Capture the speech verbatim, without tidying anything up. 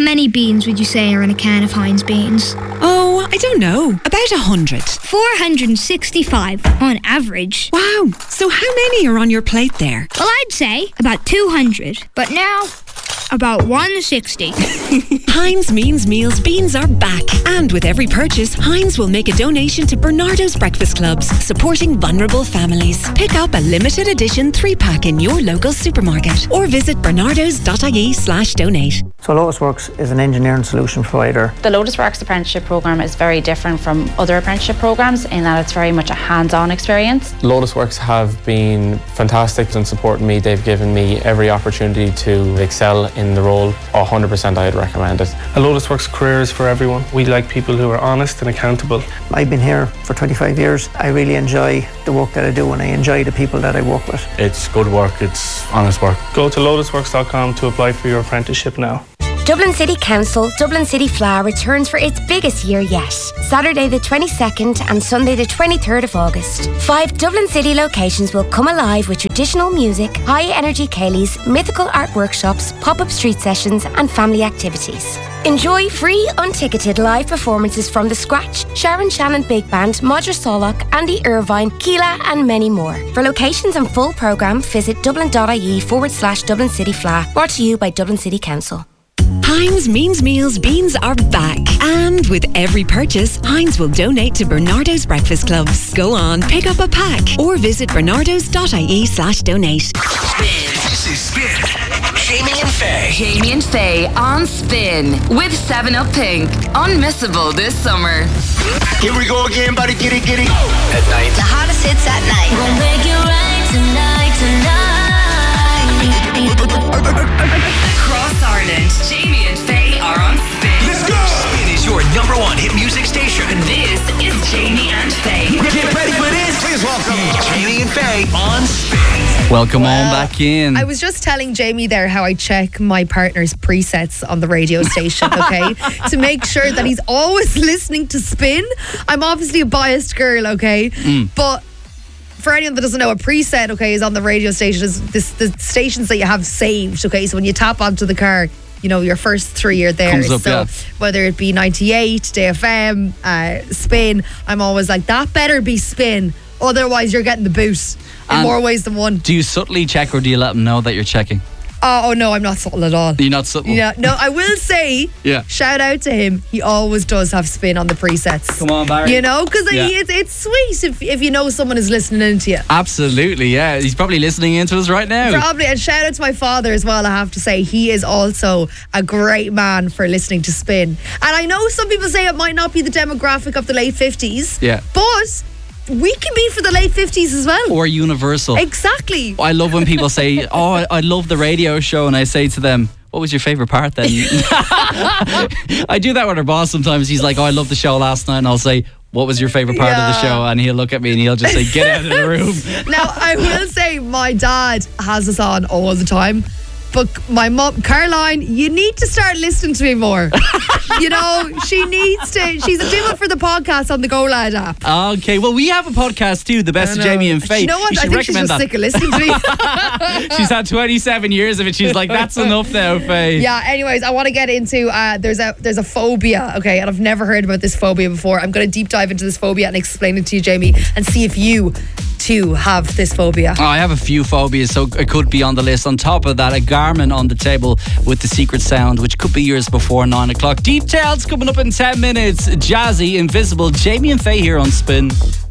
many beans would you say are in a can of Heinz beans? Oh, I don't know. About a hundred. four hundred sixty-five on average. Wow. So how many are on your plate there? Well, I'd say about two hundred. But now, about one hundred sixty. Heinz Means Meals beans are back. And with every purchase, Heinz will make a donation to Bernardo's Breakfast Clubs, supporting vulnerable families. Pick up a limited edition three-pack in your local supermarket or visit bernardos.ie slash donate. So Lotus Works is an engineering solution provider. The Lotus Works apprenticeship programme is very different from other apprenticeship programmes in that it's very much a hands-on experience. Lotus Works have been fantastic in supporting me. They've given me every opportunity to excel in the role. one hundred percent I'd recommend it. A Lotus Works career is for everyone. We like people who are honest and accountable. I've been here for twenty-five years. I really enjoy the work that I do and I enjoy the people that I work with. It's good work, it's honest work. Go to lotus works dot com to apply for your apprenticeship now. Dublin City Council Dublin City Fleadh returns for its biggest year yet. Saturday the twenty-second and Sunday the twenty-third of August. Five Dublin City locations will come alive with traditional music, high-energy ceilidhs, mythical art workshops, pop-up street sessions and family activities. Enjoy free, unticketed live performances from The Scratch, Sharon Shannon Big Band, Modra Solak, Andy Irvine, Keela and many more. For locations and full programme, visit dublin.ie forward slash Dublin City Fleadh. Brought to you by Dublin City Council. Heinz Means Meals beans are back. And with every purchase, Heinz will donate to Bernardo's Breakfast Clubs. Go on, pick up a pack or visit bernardos.ie slash donate. Spin. This is Spin. Jamie and Faye. Jamie and Faye on Spin with seven up Pink. Unmissable this summer. Here we go again, buddy. Get it, get it. At night. The hottest hits at night. We'll make it right tonight, tonight. Across Ireland, Jamie and Faye are on Spin. Let's go. Spin is your number one hit music station. This is Jamie and Faye. Get ready for this. Please welcome Jamie and Faye on Spin. Welcome well, on back in. I was just telling Jamie there how I check my partner's presets on the radio station, okay? to make sure that he's always listening to Spin. I'm obviously a biased girl, okay? Mm. But for anyone that doesn't know, a preset, okay, is on the radio station, is this, the stations that you have saved, okay? So when you tap onto the car, you know, your first three are there. Comes up, so yeah. whether it be ninety-eight, Day F M, uh, Spin, I'm always like, that better be Spin. Otherwise, you're getting the boot in And more ways than one. Do you subtly check or do you let them know that you're checking? Oh, oh no, I'm not subtle at all. You're not subtle? Yeah, no, I will say, yeah. shout out to him. He always does have Spin on the presets. Come on, Barry. You know, because yeah. it's, it's sweet if, if you know someone is listening into you. Absolutely, yeah. He's probably listening into us right now. Probably. And shout out to my father as well, I have to say. He is also a great man for listening to Spin. And I know some people say it might not be the demographic of the late fifties. Yeah. But we can be for the late fifties as well. Or universal. Exactly. I love when people say, oh, I, I love the radio show, and I say to them, what was your favourite part then? I do that with our boss sometimes. He's like, oh, I loved the show last night, and I'll say, what was your favourite part yeah. of the show? And he'll look at me and he'll just say, get out of the room. Now, I will say my dad has us on all the time. But my mum, Caroline, you need to start listening to me more. You know, she needs to. She's doing it for the podcast on the Go Lad app. Okay, well, we have a podcast too, The Best of Jamie and Faye. You know what? You I think she's just that. sick of listening to me. She's had twenty-seven years of it. She's like, that's enough now, Faye. Yeah, anyways, I want to get into, uh, there's a there's a phobia, okay? And I've never heard about this phobia before. I'm going to deep dive into this phobia and explain it to you, Jamie, and see if you too have this phobia. Oh, I have a few phobias, so it could be on the list. On top of that, a Garmin on the table with the secret sound, which could be yours before nine o'clock. Details coming up in ten minutes. Jazzy, Invisible, Jamie and Faye here on Spin.